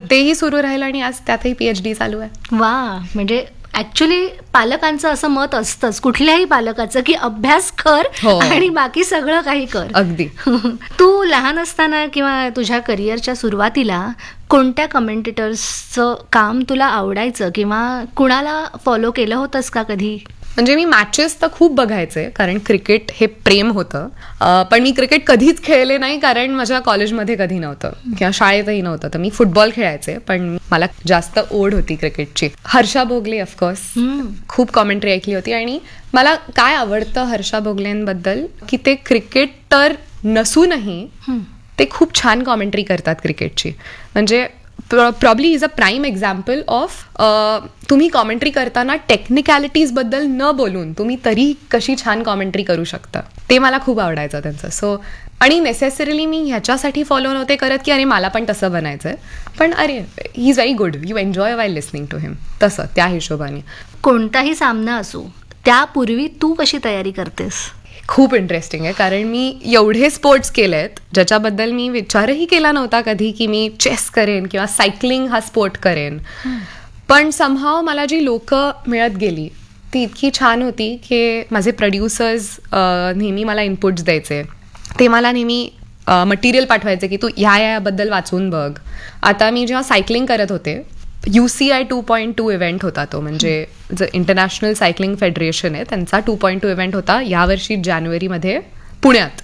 तेही सुरू राहिलं आणि आज त्यातही PhD चालू आहे. वा, म्हणजे ऍक्च्युली पालकांचं असं मत असतंच, कुठल्याही पालकाचं, की अभ्यास कर आणि बाकी सगळं काही कर. अगदी. तू लहान असताना किंवा तुझ्या करिअरच्या सुरुवातीला कोणत्या कमेंटेटर्सचं काम तुला आवडायचं किंवा कुणाला फॉलो केलं होतंस का कधी? म्हणजे मी मॅचेस तर खूप बघायचे, कारण क्रिकेट हे प्रेम होतं. पण मी क्रिकेट कधीच खेळले नाही, कारण माझ्या कॉलेजमध्ये कधी नव्हतं किंवा शाळेतही नव्हतं. तर मी फुटबॉल खेळायचे, पण मला जास्त ओढ होती क्रिकेटची. हर्षा भोगले ऑफकोर्स, खूप कॉमेंट्री ऐकली होती. आणि मला काय आवडतं हर्षा भोगलेंबद्दल, की ते क्रिकेटर नसूनही ते खूप छान कॉमेंट्री करतात क्रिकेटची. म्हणजे probably is a prime example of तुम्ही कॉमेंट्री करताना टेक्निकॅलिटीज बद्दल न बोलून तुम्ही तरी कशी छान कॉमेंट्री करू शकता. ते मला खूप आवडायचं त्यांचं. सो आणि नेसेसरीली मी ह्याच्यासाठी फॉलो नव्हते करत की अरे मला पण तसं बनायचंय, पण अरे he is very good, you enjoy while listening to हिम, तसं त्या हिशोबाने. कोणताही सामना असो त्यापूर्वी तू कशी तयारी करतेस? खूप इंटरेस्टिंग आहे, कारण मी एवढे स्पोर्ट्स केलेत ज्याच्याबद्दल मी विचारही केला नव्हता कधी की मी चेस करेन किंवा सायकलिंग हा स्पोर्ट करेन. पण समहाव मला जी लोक मिळत गेली ती इतकी छान होती की माझे प्रोड्युसर्स नेहमी मला इनपुट्स द्यायचे. ते मला नेहमी मटेरियल पाठवायचे की तू ह्याबद्दल वाचून बघ. आता मी जेव्हा सायकलिंग करत होते, UCI 2.2 इव्हेंट होता तो, म्हणजे जो इंटरनॅशनल सायकलिंग फेडरेशन आहे त्यांचा 2.2 इव्हेंट होता यावर्षी जानेवारीमध्ये पुण्यात.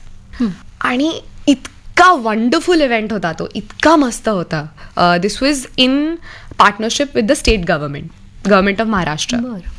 आणि इतका वंडरफुल इव्हेंट होता तो, इतका मस्त होता. दिस was in partnership with the state government of Maharashtra.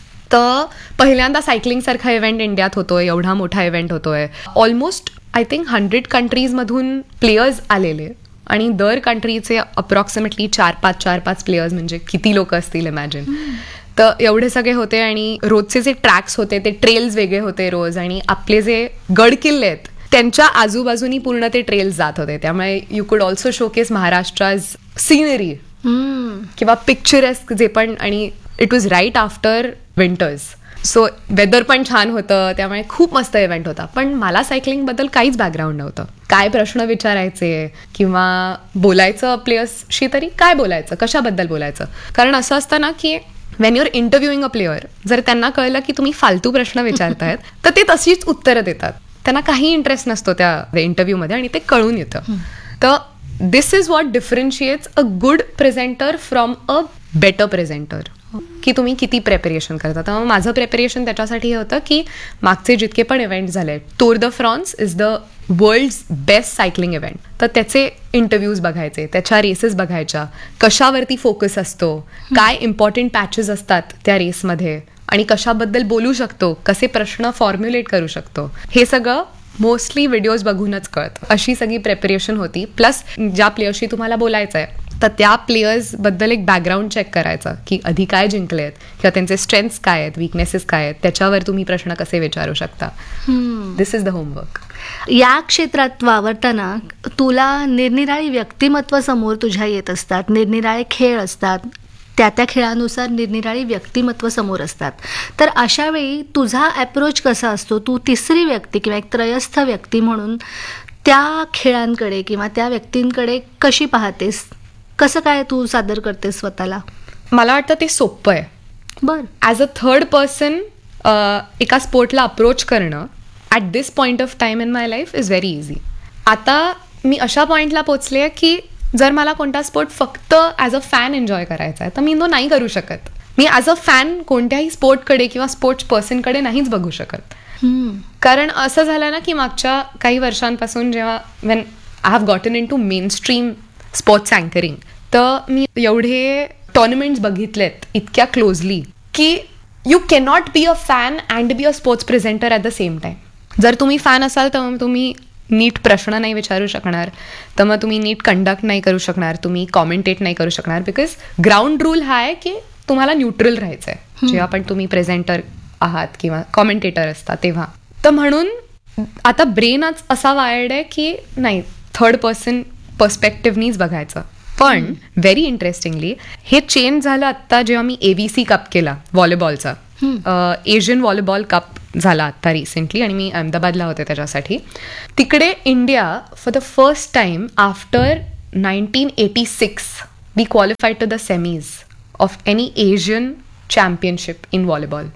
तर पहिल्यांदा सायकलिंग सारखा इव्हेंट इंडियात होतोय, एवढा मोठा इव्हेंट होतोय. ऑलमोस्ट आय थिंक 100 कंट्रीजमधून प्लेयर्स आलेले आणि दर कंट्रीचे अप्रॉक्सिमेटली 4-5 प्लेयर्स, म्हणजे किती लोक असतील इमॅजिन. तर एवढे सगळे होते आणि रोजचे जे ट्रॅक्स होते ते ट्रेल्स वेगळे होते रोज, आणि आपले जे गड किल्ले आहेत त्यांच्या आजूबाजूनी पूर्ण ते ट्रेल्स जात होते. त्यामुळे यू कुड ऑल्सो शोकेस महाराष्ट्राज सीनरी किंवा पिक्चरेस्क जे पण. आणि it was right after winters, so whether पण छान होतं, त्यामुळे खूप मस्त इव्हेंट होता. पण मला सायकलिंगबद्दल काहीच बॅकग्राऊंड नव्हतं. काय प्रश्न विचारायचे किंवा बोलायचं प्लेयर्सशी तरी काय बोलायचं, कशाबद्दल बोलायचं. कारण असं असतं ना की वेन युअर इंटरव्ह्यूइंग अ प्लेयर, जर त्यांना कळलं की तुम्ही फालतू प्रश्न विचारतायत तर ते तशीच उत्तरं देतात. त्यांना काही इंटरेस्ट नसतो त्या इंटरव्ह्यूमध्ये आणि ते कळून येतं. तर दिस is what डिफरन्शिएट्स a good presenter from a better presenter, की तुम्ही किती प्रेपरेशन करता. तर माझं प्रेपरेशन त्याच्यासाठी हे होतं की मागचे जितके पण इव्हेंट झाले, tour the France is the world's best cycling event, तर त्याचे इंटरव्ह्यूज बघायचे, त्याच्या रेसेस बघायच्या, कशावरती फोकस असतो, काय इम्पॉर्टंट पॅचेस असतात त्या रेसमध्ये आणि कशाबद्दल बोलू शकतो, कसे प्रश्न फॉर्म्युलेट करू शकतो, हे सगळं मोस्टली व्हिडिओज बघूनच कळतं. अशी सगळी प्रेपरेशन होती. प्लस ज्या प्लेयर्सशी तुम्हाला बोलायचं आहे तर त्या प्लेयर्सबद्दल एक बॅकग्राऊंड चेक करायचं की आधी काय जिंकले आहेत किंवा त्यांचे स्ट्रेंथ्स काय आहेत, विकनेसेस काय आहेत, त्याच्यावर तुम्ही प्रश्न कसे विचारू शकता. दिस इज द होमवर्क. या क्षेत्रात वावरताना तुला निरनिराळी व्यक्तिमत्व समोर तुझ्या येत असतात, निरनिराळे खेळ असतात, त्या खेळानुसार निरनिराळी व्यक्तिमत्व समोर असतात. तर अशा वेळी तुझा अप्रोच कसा असतो? तू तिसरी व्यक्ती किंवा एक त्रयस्थ व्यक्ती म्हणून त्या खेळांकडे किंवा त्या व्यक्तींकडे कशी पाहतेस? कसं काय तू सादर करतेस स्वतःला? मला वाटतं ते सोपं आहे. बरं. ॲज अ थर्ड पर्सन एका स्पोर्टला अप्रोच करणं at this point of time in my life is very easy. आता मी अशा पॉईंटला पोचले आहे की जर मला कोणता स्पोर्ट फक्त ॲज अ फॅन एन्जॉय करायचा आहे तर मी तो नाही करू शकत. मी ॲज अ फॅन कोणत्याही स्पोर्टकडे किंवा स्पोर्ट्स पर्सनकडे नाहीच बघू शकत. कारण असं झालं ना की मागच्या काही वर्षांपासून जेव्हा when I have gotten in to main stream sports anchoring, तर मी एवढे टुर्नामेंट्स बघितलेत इतक्या क्लोजली की you cannot be a fan and be a sports presenter at the same time. जर तुम्ही फॅन असाल तर मग तुम्ही नीट प्रश्न नाही विचारू शकणार, तर मग तुम्ही नीट कंडक्ट नाही करू शकणार, तुम्ही कॉमेंटेट नाही करू शकणार. बिकॉज ग्राउंड रूल हा आहे की तुम्हाला न्यूट्रल राहायचं आहे जेव्हा पण तुम्ही प्रेझेंटर आहात किंवा कॉमेंटेटर असता तेव्हा. तर म्हणून आता ब्रेनच असा वायर्ड आहे की नाही, थर्ड पर्सन पर्स्पेक्टिव्हनीच बघायचं. पण व्हेरी इंटरेस्टिंगली हे चेंज झालं आत्ता जेव्हा मी ABC कप केला व्हॉलीबॉलचा. एशियन व्हॉलीबॉल कप झाला आत्ता रिसेंटली आणि मी अहमदाबादला होते त्याच्यासाठी. तिकडे India for the first time after 1986 B qualified to the semis of any Asian championship in volleyball.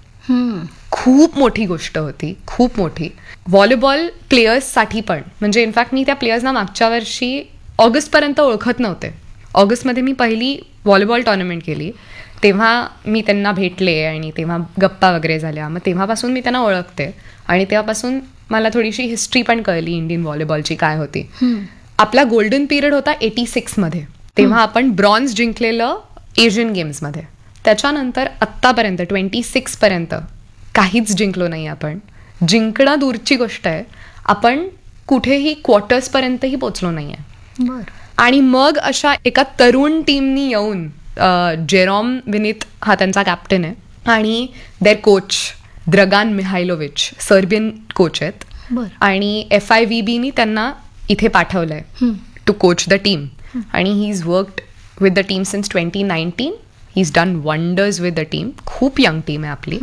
खूप मोठी गोष्ट होती, खूप मोठी. व्हॉलीबॉल प्लेयर्ससाठी पण, म्हणजे इनफॅक्ट मी त्या प्लेयर्सना मागच्या वर्षी ऑगस्टपर्यंत ओळखत नव्हते. ऑगस्टमध्ये मी पहिली व्हॉलीबॉल टुर्नामेंट केली, तेव्हा मी त्यांना भेटले आणि तेव्हा गप्पा वगैरे झाल्या. मग तेव्हापासून मी त्यांना ओळखते आणि तेव्हापासून मला थोडीशी हिस्ट्री पण कळली इंडियन व्हॉलीबॉलची काय होती. आपला गोल्डन पिरियड होता 86 मध्ये, तेव्हा आपण ब्रॉन्झ जिंकलेलं एशियन गेम्समध्ये. त्याच्यानंतर आत्तापर्यंत 26 पर्यंत काहीच जिंकलो नाही आपण. जिंकणं दूरची गोष्ट आहे, आपण कुठेही क्वार्टर्सपर्यंतही पोचलो नाही आहे. आणि मग अशा एका तरुण टीमनी येऊन, जेरॉम विनीत हा त्यांचा कॅप्टन आहे आणि देअर कोच द्रगान मिहायलोविच सर्बियन कोच आहेत, आणि FIVBनी त्यांना इथे पाठवलंय टू कोच द टीम. आणि he is worked with the team since 2019. He is done wonders with the team. खूप यंग टीम आहे आपली.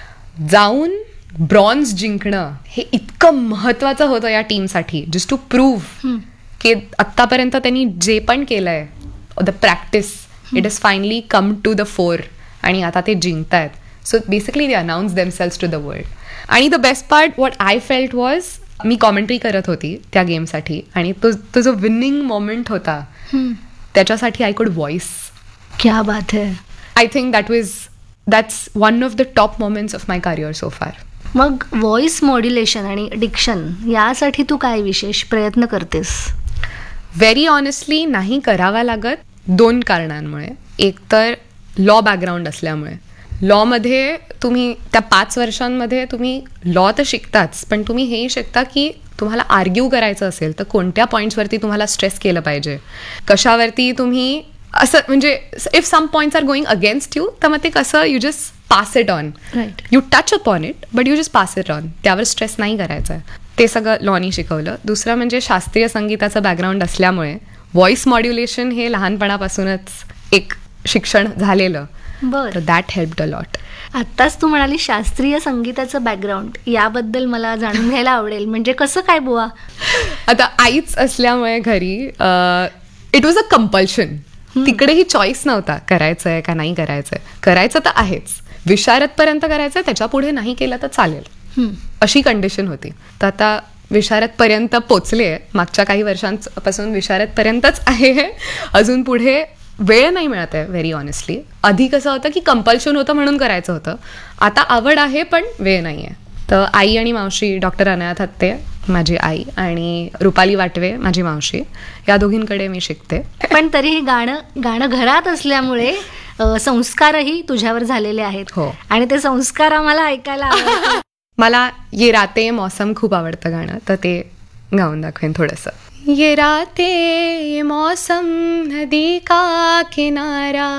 जाऊन ब्रॉन्झ जिंकणं हे इतकं महत्वाचं होतं या टीमसाठी, जस्ट टू प्रूव्ह की आत्तापर्यंत त्यांनी जे पण केलंय, the practice, it is finally come to the four आणि आता ते जिंकतायत. So basically they announce themselves to the world. आणि the best part what I felt was, me commentary करत होती त्या गेमसाठी आणि तो जो विनिंग मोमेंट होता त्याच्यासाठी आय कुड व्हॉइस. क्या बात है. I think that's one of the top moments of my career so फार. मग व्हॉइस मॉड्युलेशन आणि डिक्शन यासाठी तू काय विशेष प्रयत्न करतेस? व्हेरी ऑनेस्टली नाही करावा लागत, 2 कारणांमुळे. एक तर लॉ बॅकग्राऊंड असल्यामुळे. लॉमध्ये तुम्ही त्या 5 वर्षांमध्ये तुम्ही लॉ तर शिकताच, पण तुम्ही हेही शिकता की तुम्हाला आर्ग्यू करायचं असेल तर कोणत्या पॉईंट्सवरती तुम्हाला स्ट्रेस केलं पाहिजे, कशावरती तुम्ही असं, म्हणजे if some points R going against you, तर मग ते कसं you just pass it on. You touch upon it but you just pass it on. त्यावर स्ट्रेस नाही करायचा आहे. ते सगळं लॉनी शिकवलं. दुसरं म्हणजे शास्त्रीय संगीताचं बॅकग्राऊंड असल्यामुळे व्हॉइस मॉड्युलेशन हे लहानपणापासूनच एक शिक्षण झालेलं. तर दॅट हेल्प्ड अ लॉट. आत्ताच तू म्हणाली शास्त्रीय संगीताचं बॅकग्राऊंड, याबद्दल मला जाणून घ्यायला आवडेल. म्हणजे कसं काय बुवा? आता आईच असल्यामुळे घरी इट वॉज अ कंपल्शन. तिकडेही चॉईस नव्हता, करायचंय का नाही करायचंय. करायचं तर आहेच, विशारदपर्यंत करायचंय, त्याच्या पुढे नाही केलं तर चालेल, अशी कंडिशन होती. तर आता विशारदपर्यंत पोचले, मागच्या काही वर्षांपासून विशारदपर्यंतच आहे. अजून पुढे वेळ नाही मिळत आहे व्हेरी ऑनेस्टली. आधी कसं होतं की कंपल्शन होतं म्हणून करायचं होतं, आता आवड आहे पण वेळ नाही आहे. तर आई आणि मावशी, डॉक्टर अनाया थत्ते माझी आई आणि रुपाली वाटवे माझी मावशी, या दोघींकडे मी शिकते. पण तरीही गाणं घरात असल्यामुळे संस्कारही तुझ्यावर झालेले आहेत. हो. आणि ते संस्कार आम्हाला ऐकायला आवडतात. मला ये राते मौसम खूप आवडतं गाणं, तर ते गाऊन दाखवेन थोडंसं. ये राते ये मौसम नदी का किनारा